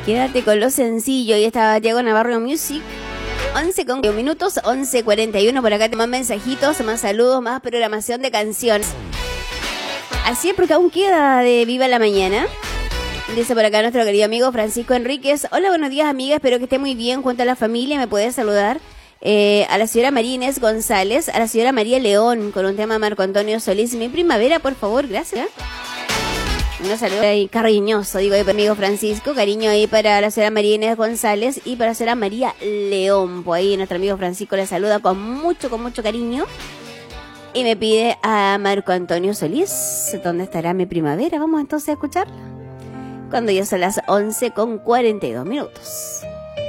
Quédate con lo sencillo. Y estaba Diego Navarro Music. 11 con minutos, 11:41. Por acá te más mensajitos, más saludos, más programación de canciones. Así es, porque aún queda de Viva la Mañana. Dice por acá nuestro querido amigo Francisco Enríquez. Hola, buenos días, amiga. Espero que esté muy bien junto a la familia. ¿Me puede saludar? A la señora María Inés González, a la señora María León, con un tema Marco Antonio Solís. Mi primavera, por favor, gracias. Un saludo ahí cariñoso, digo, ahí para mi amigo Francisco. Cariño ahí para la señora María Inés González y para la señora María León. Pues ahí nuestro amigo Francisco le saluda con mucho cariño. Y me pide a Marco Antonio Solís. ¿Dónde estará mi primavera? Vamos entonces a escucharla. Cuando ya son las 11:42 minutos.